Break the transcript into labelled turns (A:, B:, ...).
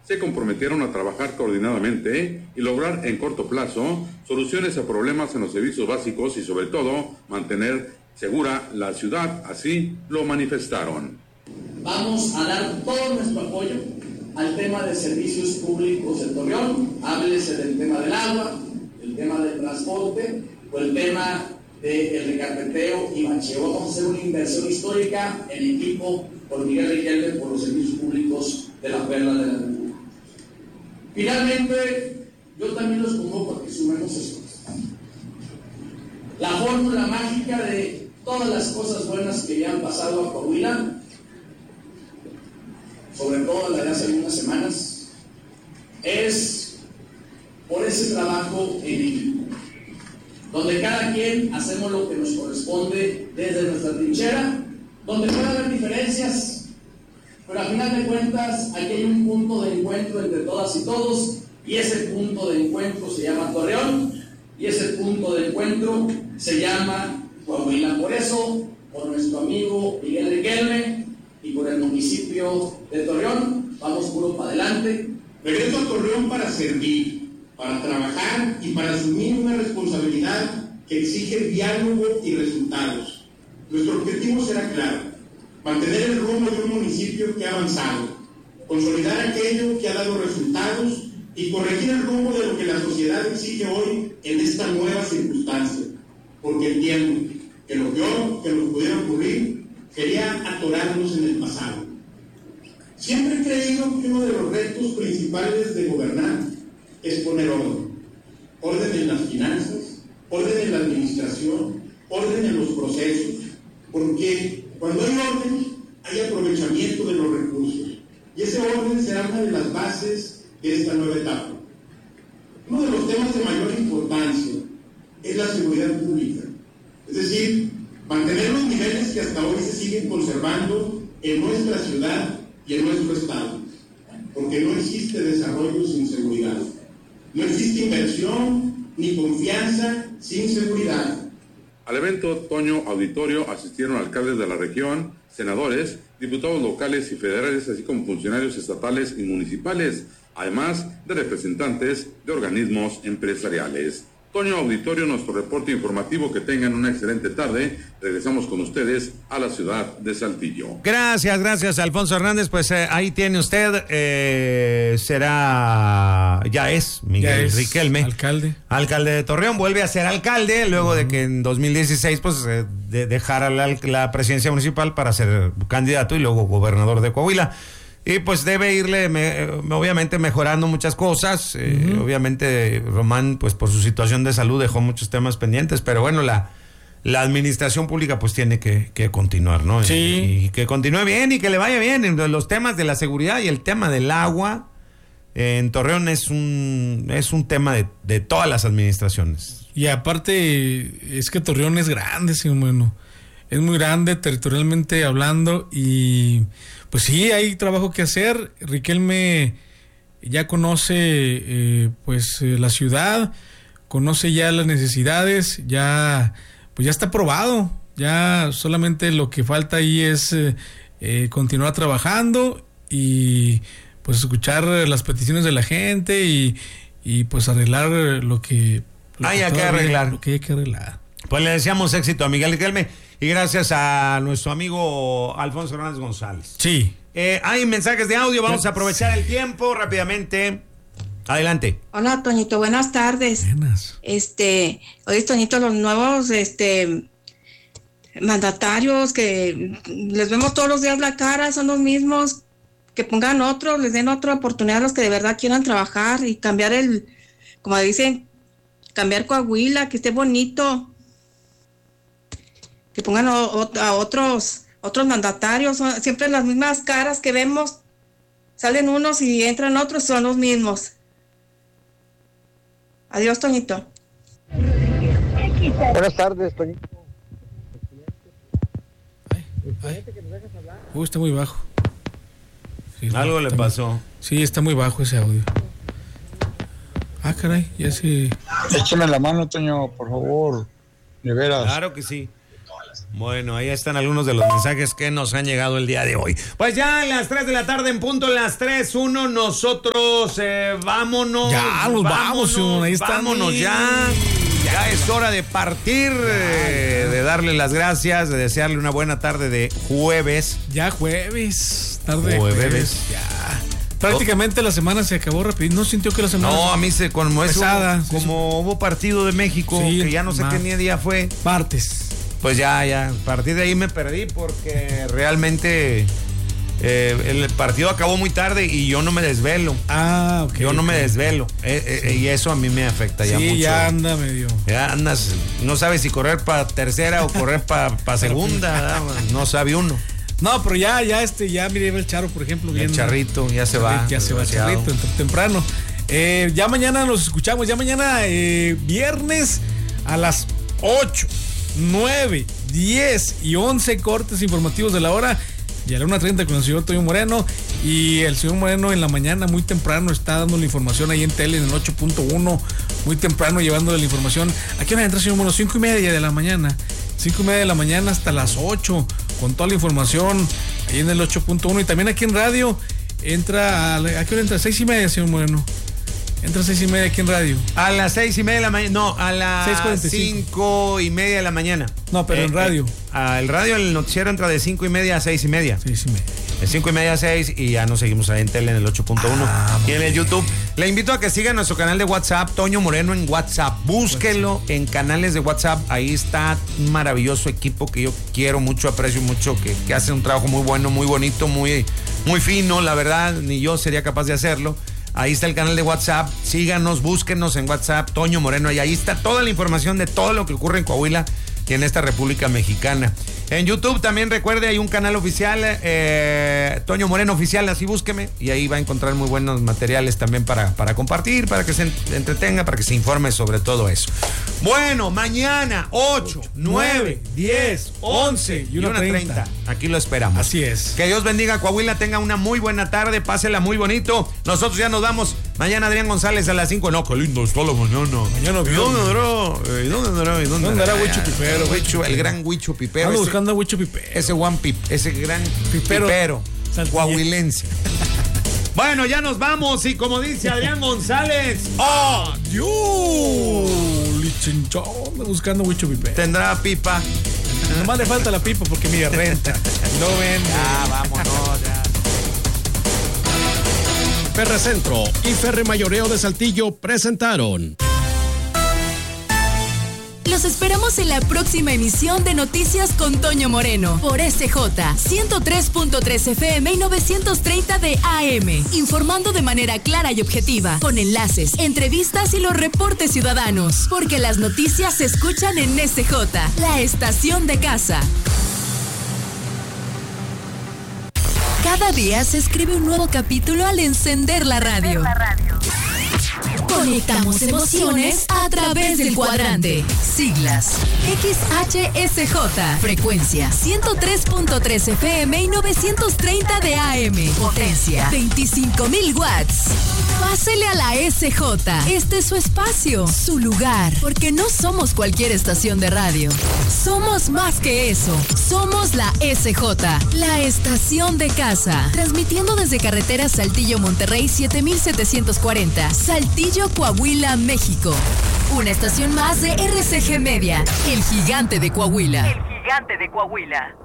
A: se comprometieron a trabajar coordinadamente y lograr en corto plazo soluciones a problemas en los servicios básicos y sobre todo mantener segura la ciudad, así lo manifestaron.
B: Vamos a dar todo nuestro apoyo al tema de servicios públicos en Torreón, háblese del tema del agua, el tema del transporte o el tema del recarpeteo y bacheo. Vamos a hacer una inversión histórica en equipo por Miguel Riquelme por los servicios públicos de la Perla de la República. Finalmente, yo también los convoco a que sumemos esfuerzos. La fórmula mágica de todas las cosas buenas que ya han pasado a Coahuila, sobre todo la de hace algunas semanas, es por ese trabajo en equipo, donde cada quien hacemos lo que nos corresponde desde nuestra trinchera, donde puede haber diferencias, pero al final de cuentas aquí hay un punto de encuentro entre todas y todos, y ese punto de encuentro se llama Torreón, y ese punto de encuentro se llama Coahuila. Por eso, por nuestro amigo Miguel Riquelme y por el municipio de Torreón, vamos puro para adelante.
C: Regreso a Torreón para servir, para trabajar y para asumir una responsabilidad que exige diálogo y resultados. Nuestro objetivo será claro: mantener el rumbo de un municipio que ha avanzado, consolidar aquello que ha dado resultados y corregir el rumbo de lo que la sociedad exige hoy en esta nueva circunstancia, porque entiendo que lo peor que nos pudiera ocurrir sería atorarnos en el pasado. Siempre he creído que uno de los retos principales de gobernar es poner orden. Orden en las finanzas, orden en la administración, orden en los procesos, porque cuando hay orden, hay aprovechamiento de los recursos, y ese orden será una de las bases de esta nueva etapa. Uno de los temas de mayor importancia es la seguridad pública, es decir, mantener los niveles que hasta hoy se siguen conservando en nuestra ciudad y en nuestro estado, porque no existe desarrollo sin seguridad, no existe inversión ni confianza sin seguridad.
A: Al evento Toño Auditorio asistieron alcaldes de la región, senadores, diputados locales y federales, así como funcionarios estatales y municipales, además de representantes de organismos empresariales. Toño Auditorio, nuestro reporte informativo. Que tengan una excelente tarde. Regresamos con ustedes a la ciudad de Saltillo.
D: Gracias, Alfonso Hernández. Pues ahí tiene usted, ya es Miguel Riquelme, alcalde de Torreón, vuelve a ser alcalde luego de que en 2016 pues dejara la presidencia municipal para ser candidato y luego gobernador de Coahuila. Y pues debe irle, obviamente, mejorando muchas cosas. Obviamente, Román, pues por su situación de salud dejó muchos temas pendientes, pero bueno, la administración pública pues tiene que continuar, ¿no?
E: Sí.
D: Y que continúe bien y que le vaya bien. En los temas de la seguridad y el tema del agua en Torreón es un tema de todas las administraciones.
E: Y aparte, es que Torreón es grande, sí, bueno. Es muy grande territorialmente hablando y pues sí, hay trabajo que hacer. Riquelme ya conoce la ciudad, conoce ya las necesidades, ya está aprobado. Ya solamente lo que falta ahí es continuar trabajando y pues escuchar las peticiones de la gente y pues arreglar lo que
D: hay que arreglar. Pues le deseamos éxito a Miguel Riquelme y gracias a nuestro amigo Alfonso Hernández González.
E: Sí.
D: Hay mensajes de audio, vamos a aprovechar el tiempo rápidamente. Adelante.
F: Hola, Toñito, buenas tardes.
E: Buenas.
F: Oye, Toñito, los nuevos mandatarios que les vemos todos los días la cara, son los mismos, que pongan otros, les den otra oportunidad a los que de verdad quieran trabajar y cambiar como dicen, cambiar Coahuila, que esté bonito. Que pongan a otros mandatarios, son siempre las mismas caras que vemos, salen unos y entran otros, son los mismos. Adiós, Toñito.
G: Buenas tardes, Toñito.
E: Está muy bajo. Sí,
D: algo le pasó.
E: Sí, está muy bajo ese audio. Caray, ya sí.
G: Échame la mano, Toño, por favor. De veras.
D: Claro que sí. Bueno, ahí están algunos de los mensajes que nos han llegado el día de hoy. Pues ya a las 3 de la tarde en punto, las 3:01, nosotros vámonos.
E: Ya, nos vamos, ahí está.
D: Vámonos ya. Ya es hora de partir, de darle las gracias, de desearle una buena tarde de jueves.
E: Ya jueves, tarde de jueves. Ya. Prácticamente la semana se acabó rápido. ¿No sintió que la semana?
D: No, a mí como
E: pesada,
D: eso, como hubo partido de México, sí, que ya no sé qué día fue.
E: Martes.
D: Pues ya, a partir de ahí me perdí porque realmente el partido acabó muy tarde y yo no me desvelo.
E: Ah, ok.
D: Yo no me desvelo y eso a mí me afecta ya mucho.
E: Sí, ya anda medio.
D: Ya andas, no sabes si correr para tercera o correr para segunda, no sabe uno.
E: No, pero ya mire, el Charo, por ejemplo.
D: El Charrito, ya se va.
E: Ya se va el Charrito, temprano. Ya mañana nos escuchamos, ya mañana viernes a las 8, 9, 10 y 11 cortes informativos de la hora. Y a la 1:30 con el señor Toño Moreno. Y el señor Moreno en la mañana muy temprano está dando la información ahí en tele, en el 8.1, muy temprano llevándole la información. ¿A qué hora entra, señor Moreno? 5:30 de la mañana. 5:30 de la mañana hasta las 8, con toda la información ahí en el 8.1. Y también aquí en radio entra, ¿a qué hora entra? 6:30, señor Moreno. Entra a 6:30 aquí en radio.
D: A las 6:30 de la mañana. No, a las
E: 6:45.
D: 5:30 de la mañana.
E: No, pero en radio.
D: El radio, el noticiero entra de 5:30 a 6:30.
E: 6:30.
D: De 5:30 a 6 y ya nos seguimos ahí en tele en el 8.1 y en el YouTube. Le invito a que sigan nuestro canal de WhatsApp, Toño Moreno en WhatsApp. Búsquenlo en canales de WhatsApp. Ahí está un maravilloso equipo que yo quiero mucho, aprecio mucho, que hace un trabajo muy bueno, muy bonito, muy fino. La verdad, ni yo sería capaz de hacerlo. Ahí está el canal de WhatsApp, síganos, búsquenos en WhatsApp, Toño Moreno, y ahí está toda la información de todo lo que ocurre en Coahuila y en esta República Mexicana. En YouTube también recuerde, hay un canal oficial, Toño Moreno Oficial, así búsqueme, y ahí va a encontrar muy buenos materiales también para compartir, para que se entretenga, para que se informe sobre todo eso. Bueno, mañana 8, 9, 10, 11 y 1:30. Aquí lo esperamos.
E: Así es.
D: Que Dios bendiga a Coahuila, tenga una muy buena tarde, pásela muy bonito. Nosotros ya nos vamos. Mañana Adrián González a las 5. No, qué lindo está la mañana.
E: Mañana
D: ¿Dónde andará Huicho Pipero? El gran Huicho Pipero.
E: Ando buscando a Huicho Pipero.
D: Ese Juan Pip, ese gran Pipero coahuilense. Bueno, ya nos vamos y como dice Adrián González,
E: ¡adiós! Lichinchón, ando buscando a Huicho Pipero.
D: ¿Tendrá pipa?
E: Nomás le falta la pipa porque mira, renta. No vende.
D: Ya, vámonos, ya.
G: Ferrecentro y Ferremayoreo de Saltillo presentaron.
H: Los esperamos en la próxima emisión de Noticias con Toño Moreno por SJ 103.3 FM y 930 de AM, informando de manera clara y objetiva, con enlaces, entrevistas y los reportes ciudadanos, porque las noticias se escuchan en SJ, la estación de casa. Cada día se escribe un nuevo capítulo al encender la radio. Conectamos emociones a través del cuadrante. Siglas: XHSJ. Frecuencia: 103.3 FM y 930 de AM. Potencia: 25,000 watts. Pásele a la SJ. Este es su espacio, su lugar. Porque no somos cualquier estación de radio. Somos más que eso. Somos la SJ, la estación de casa. Transmitiendo desde carretera Saltillo-Monterrey 7740. Saltillo, Coahuila, México. Una estación más de RCG Media, el gigante de Coahuila.
I: El gigante de Coahuila.